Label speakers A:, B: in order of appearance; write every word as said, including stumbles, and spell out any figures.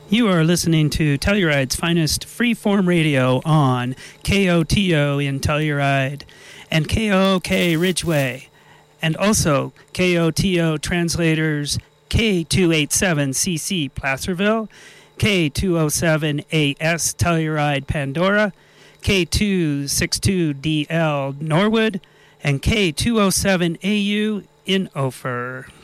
A: You are listening to Telluride's finest freeform radio on K O T O in Telluride and K O O K Ridgeway, and also K O T O translators K two eighty-seven C C Placerville, K two oh seven A S Telluride Pandora, K two sixty-two D L Norwood, and K two oh seven A U in Ophir.